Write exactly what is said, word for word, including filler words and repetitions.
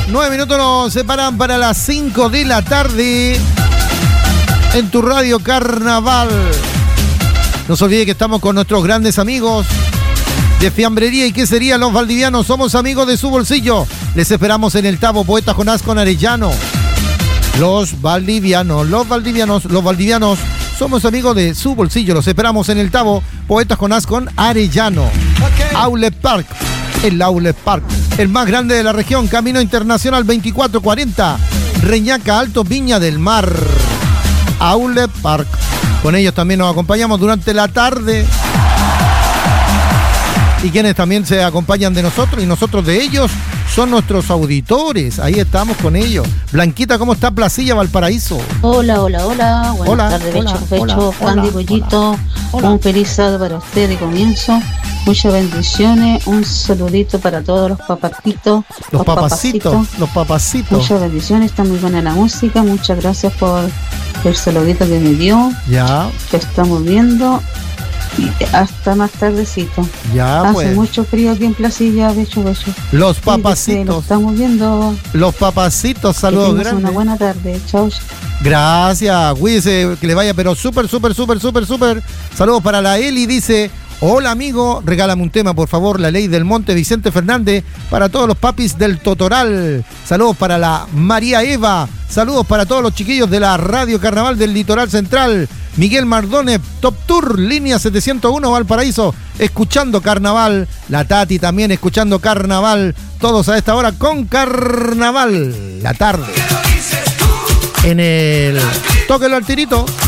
Nueve minutos nos separan para las cinco de la tarde en tu radio Carnaval. No se olvide que estamos con nuestros grandes amigos de Fiambrería y qué sería Los Valdivianos. Somos amigos de su bolsillo. Les esperamos en el Tabo Poeta Jonás con Arellano. Los Valdivianos, los Valdivianos, los Valdivianos. Somos amigos de su bolsillo. Los esperamos en el Tabo Poeta Jonás con Arellano. Okay. Outlet Park. El Outlet Park. El más grande de la región. Camino Internacional veinticuatro cuarenta. Reñaca Alto, Viña del Mar. Outlet Park. Con ellos también nos acompañamos durante la tarde. Y quienes también se acompañan de nosotros y nosotros de ellos son nuestros auditores. Ahí estamos con ellos. Blanquita, ¿cómo está Placilla, Valparaíso? Hola, hola, hola. Buenas hola, tardes, hola, Becho, Becho, hola, Juan de Pollito. Hola. Un feliz sábado para usted de comienzo. Muchas bendiciones. Un saludito para todos los papacitos. Los, los papacitos, papacitos. Los papacitos. Muchas bendiciones. Está muy buena la música. Muchas gracias por el saludito que me dio. Ya. Te estamos viendo. Hasta más tardecito. Ya, hace pues. mucho frío aquí en Placilla, Becho, Becho. Los papacitos. Lo estamos viendo. Los papacitos, saludos que grandes. Una buena tarde, chao. Gracias, cuídese, que le vaya, pero súper, súper, súper, súper, súper. Saludos para la Eli, dice: hola amigo, regálame un tema, por favor, La Ley del Monte, Vicente Fernández, para todos los papis del Totoral. Saludos para la María Eva. Saludos para todos los chiquillos de la Radio Carnaval del Litoral Central. Miguel Mardone, Top Tour, línea setecientos uno, Valparaíso, escuchando Carnaval. La Tati también escuchando Carnaval. Todos a esta hora con Carnaval. La tarde. En el Tóquelo al Tirito.